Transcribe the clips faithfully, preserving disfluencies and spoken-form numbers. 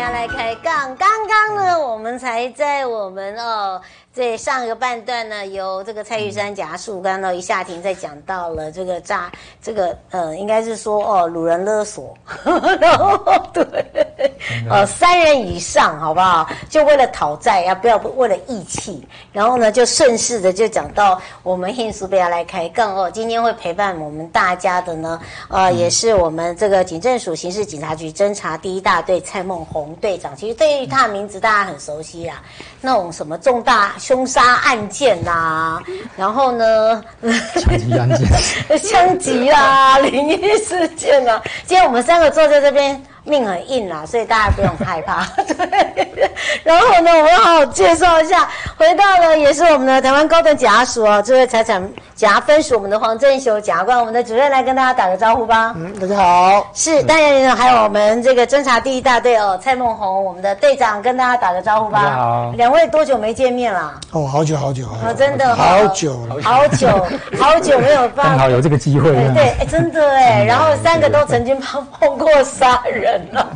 要来开杠，刚刚呢，我们才在我们哦，在上个半段呢，由这个蔡玉山夹树干呢，一下庭在讲到了这个诈，这个呃，应该是说哦，掳人勒索，然后对，呃，三人以上，好不好？就为了讨债，要不要为了义气？然后呢，就顺势的就讲到我们hin苏贝要来开杠哦，今天会陪伴我们大家的呢，呃，也是我们这个警政署刑事警察局侦查第一大队蔡孟宏队长。其实对于他的名字大家很熟悉啦，那种什么重大凶杀案件呐、啊，然后呢， 枪击案件、 枪击啦、灵异事件啊，今天我们三个坐在这边。命很硬啦，所以大家不用害怕。对，然后呢，我们好好介绍一下，回到了也是我们的台湾高等检察署哦，智慧财产检察分署我们的黄正雄检察官，我们的主任来跟大家打个招呼吧。 嗯，大家好。 是，当然呢，还有我们这个侦查第一大队哦，蔡孟宏，我们的队长跟大家打个招呼吧。 大家好。 两位多久没见面啦？ 哦，好久好久好久。 哦，真的好久了， 好久好久没有办刚好有这个机会。 对对，哎，真的哎，然后三个都曾经碰碰过杀人。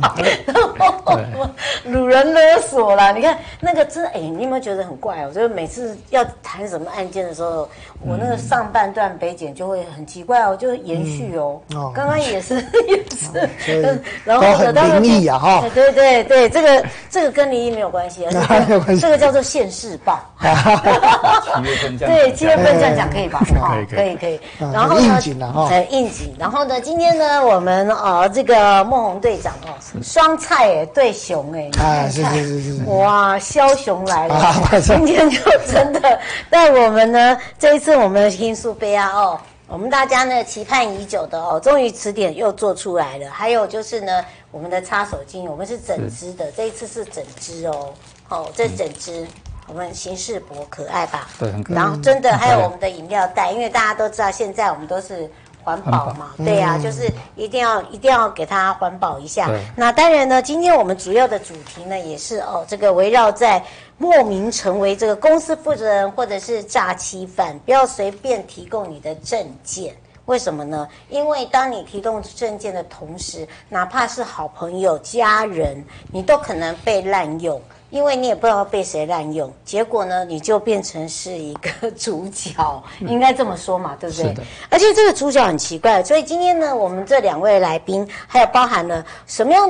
掳人勒索啦！你看那个真哎，你有没有觉得很怪哦？就是每次要谈什么案件的时候，我那个上半段北检就会很奇怪哦，就是延续哦。哦，刚刚也是也是， 然后很灵异啊哈。 对对对，这个这个跟灵异没有关系啊， 没有关系， 这个叫做现世报。 七月份这样， 对，七月份这样讲可以吧？ 可以可以可以。 然后应景了哈， 对应景。然后呢，今天呢，我们呃这个孟宏队长哦。双菜哎，对熊哎， 啊，是是是是， 哇，枭雄来了， 啊、 今天就真的带我们呢，这一次我们的hin苏贝亚哦，我们大家呢期盼已久的哦，终于词典又做出来了。还有就是呢，我们的擦手巾，我们是整支的，这一次是整支哦，哦，这整支。嗯我们形式博可爱吧？ 对，很可爱。 然后真的还有我们的饮料袋，因为大家都知道现在我们都是环保嘛，对呀、啊，就是一定要一定要给它环保一下。那当然呢，今天我们主要的主题呢，也是哦，这个围绕在莫名成为这个公司负责人或者是诈欺犯，不要随便提供你的证件。为什么呢？因为当你提供证件的同时，哪怕是好朋友、家人，你都可能被滥用。因为你也不知道被谁滥用，结果呢，你就变成是一个主角，应该这么说嘛，对不对？ 是的。 而且这个主角很奇怪，所以今天呢，我们这两位来宾，还有包含了什么样